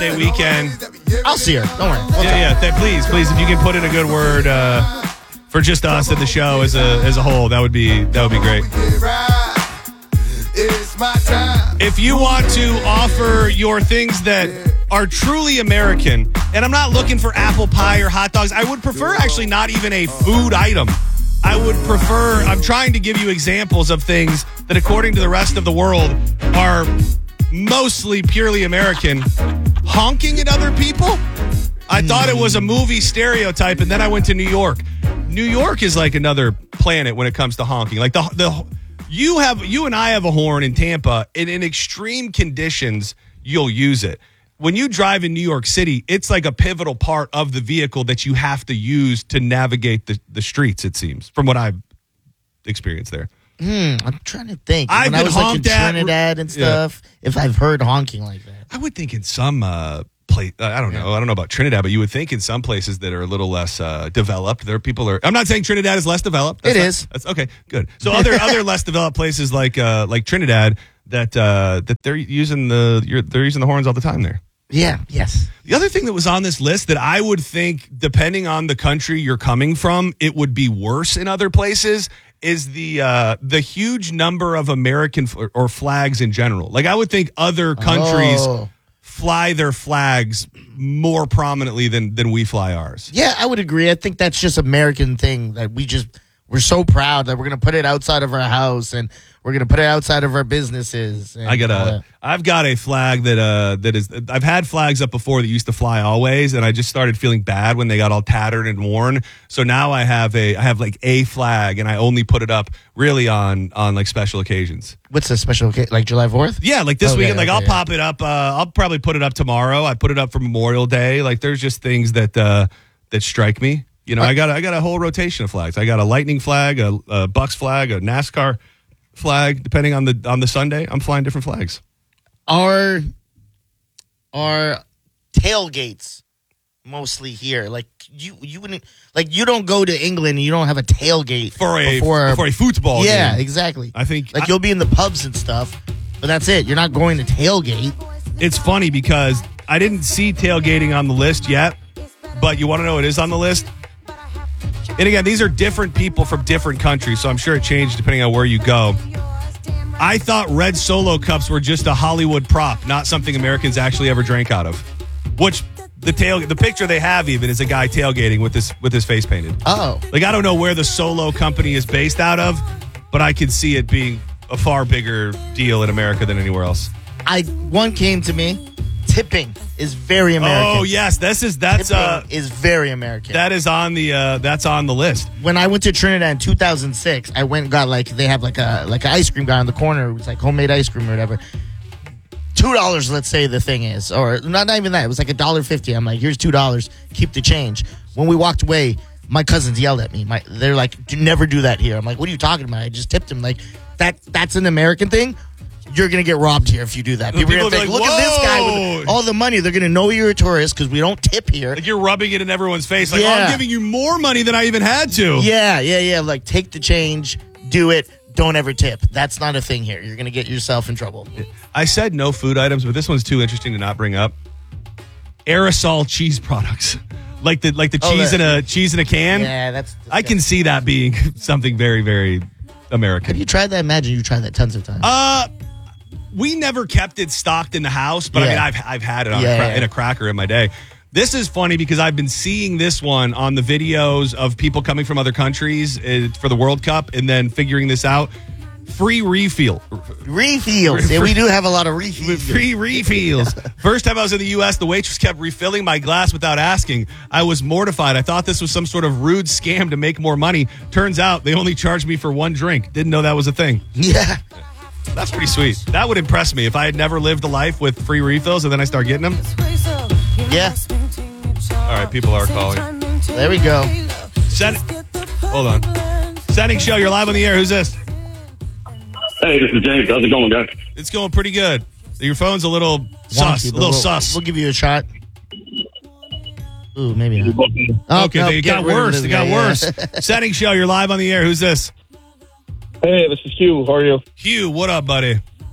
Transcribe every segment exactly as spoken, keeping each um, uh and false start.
holiday weekend. I'll see her. Don't worry. We'll yeah, yeah. Th- please, please, if you can put in a good word uh, for just us at the show as a as a whole, that would be that would be great. If you want to offer your things that are truly American, and I'm not looking for apple pie or hot dogs. I would prefer actually not even a food item. I would prefer, I'm trying to give you examples of things that according to the rest of the world are mostly purely American. Honking at other people? I thought it was a movie stereotype, and then I went to New York. New York is like another planet when it comes to honking. Like the the you have you and I have a horn in Tampa, and in extreme conditions, you'll use it. When you drive in New York City, it's like a pivotal part of the vehicle that you have to use to navigate the, the streets, it seems, from what I've experienced there. Hmm, I'm trying to think. I've when been I was like in honked at- Trinidad and stuff, yeah. if I've heard honking like that. I would think in some uh, place, uh, I don't know, I don't know about Trinidad, but you would think in some places that are a little less uh, developed, there are people are. I'm not saying Trinidad is less developed. That's it not, is. That's okay. Good. So other other less developed places like uh, like Trinidad that uh, that they're using the you're, they're using the horns all the time there. Yeah. Yes. The other thing that was on this list that I would think, depending on the country you're coming from, it would be worse in other places. Is the uh, the huge number of American f- or flags in general. Like I would think other countries Oh. fly their flags more prominently than than we fly ours. Yeah, I would agree. I think that's just American thing that we just we're so proud that we're gonna put it outside of our house and we're gonna put it outside of our businesses. And I got all a that. I've got a flag that uh that is I've had flags up before that used to fly always, and I just started feeling bad when they got all tattered and worn. So now I have a I have like a flag, and I only put it up really on on like special occasions. What's the special occasion? Like July fourth? Yeah, like this Okay, weekend. Like okay, I'll yeah. pop it up. Uh, I'll probably put it up tomorrow. I put it up for Memorial Day. Like there's just things that uh, that strike me. You know, I got I got a whole rotation of flags. I got a Lightning flag, a, a Bucks flag, a NASCAR flag. Depending on the on the Sunday, I'm flying different flags. Our our tailgates mostly here. Like you you wouldn't like you don't go to England and you don't have a tailgate For a before, for a football Yeah, game. exactly. I think like I- you'll be in the pubs and stuff, but that's it. You're not going to tailgate. It's funny because I didn't see tailgating on the list yet, but you want to know what is on the list? And again, these are different people from different countries, so I'm sure it changed depending on where you go. I thought red Solo cups were just a Hollywood prop, not something Americans actually ever drank out of. Which the tail, the picture they have even is a guy tailgating with his with his face painted. Oh. Like I don't know where the Solo company is based out of, but I could see it being a far bigger deal in America than anywhere else. I one came to me. Tipping is very American. Oh yes, this is that's Tipping uh is very American. that is on the uh that's on the list. When I went to Trinidad in two thousand six, I went and got like they have like a like an ice cream guy on the corner. It was like homemade ice cream or whatever. Two dollars, let's say the thing is, or not, not even that. It was like a dollar fifty. I'm like, here's two dollars. Keep the change. When we walked away, my cousins yelled at me. My they're like, do never do that here. I'm like, what are you talking about? I just tipped him. Like that. That's an American thing. You're going to get robbed here if you do that. People, People are going to be think, like, look at this guy "Whoa." with all the money. They're going to know you're a tourist because we don't tip here. Like you're rubbing it in everyone's face. Like, oh, Yeah. I'm giving you more money than I even had to. Yeah, yeah, yeah. Like, take the change, do it, don't ever tip. That's not a thing here. You're going to get yourself in trouble. I said no food items, but this one's too interesting to not bring up. Aerosol cheese products. Like the like the Oh, cheese that- in a cheese in a can. Yeah, that's. I can see that being something very, very American. Have you tried that? Imagine you tried that tons of times. Uh we never kept it stocked in the house, but I Yeah. mean I've I've had it on Yeah, a cra- yeah. in a cracker in my day. This is funny because I've been seeing this one on the videos of people coming from other countries uh, for the World Cup and then figuring this out. Free refill. refills. Yeah, we do have a lot of refills. Free refills. First time I was in the U S, the waitress kept refilling my glass without asking. I was mortified. I thought this was some sort of rude scam to make more money. Turns out they only charged me for one drink. Didn't know that was a thing. Yeah. That's pretty sweet. That would impress me if I had never lived a life with free refills and then I start getting them. Yeah. All right, people are calling. There we go. Send, hold on. Sending show, you're live on the air. Who's this? Hey, this is James. How's it going, guys? It's going pretty good. Your phone's a little sus, Wonky, a but little we'll, sus. We'll give you a shot. Ooh, maybe not. Oh, Okay, no, they get got rid of worse. this They got guy, yeah. worse. Setting show, you're live on the air. Who's this? Hey, this is Hugh. How are you? Hugh, what up, buddy?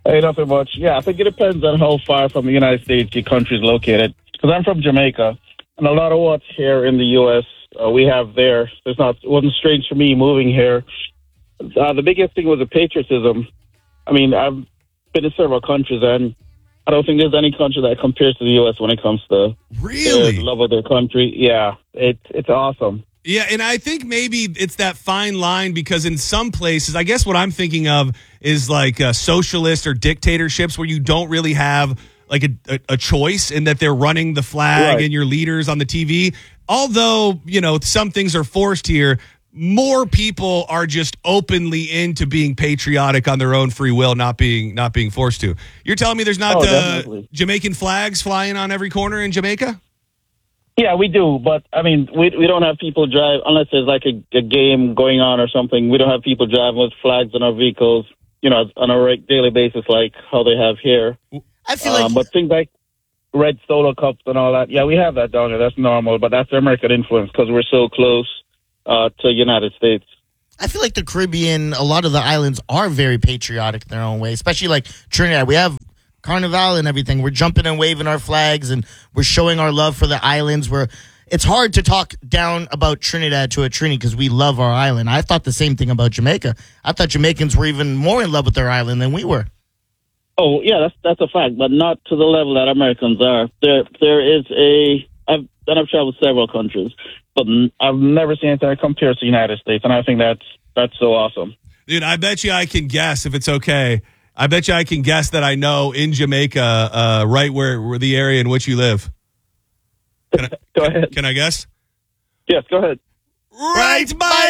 Hey, nothing much. Yeah, I think it depends on how far from the United States your country is located. Because I'm from Jamaica, and a lot of what's here in the U S uh, we have there. It's not. It wasn't strange for me moving here. Uh, the biggest thing was the patriotism. I mean, I've been to several countries, and I don't think there's any country that compares to the U S when it comes to Really? the love of their country. Yeah, it, it's awesome. Yeah, and I think maybe it's that fine line because in some places, I guess what I'm thinking of is like uh, socialist or dictatorships where you don't really have like a, a, a choice in that they're running the flag Right. and your leaders on the T V. Although, you know, some things are forced here, more people are just openly into being patriotic on their own free will, not being not being forced to. You're telling me there's not Oh, uh, definitely. Jamaican flags flying on every corner in Jamaica? Yeah, we do, but I mean, we we don't have people drive unless there's like a, a game going on or something. We don't have people driving with flags on our vehicles, you know, on a reg- daily basis like how they have here. I feel like Um, but things like red solo cups and all that, yeah, we have that down there. That's normal, but that's the American influence because we're so close uh, to the United States. I feel like the Caribbean, a lot of the islands are very patriotic in their own way, especially like Trinidad. We have Carnival and everything. We're jumping and waving our flags and we're showing our love for the islands. Where it's hard to talk down about Trinidad to a Trini because we love our island. I thought the same thing about Jamaica. I thought Jamaicans were even more in love with their island than we were. Oh, yeah, that's that's a fact, but not to the level that Americans are. There, there is a. I've and I've traveled several countries, but n- I've never seen anything that compares to the United States, and I think that's that's so awesome. Dude, I bet you I can guess if it's okay. I bet you I can guess that I know in Jamaica, uh, right where, where the area in which you live. Can I, Go ahead. can I guess? Yes, go ahead. Right by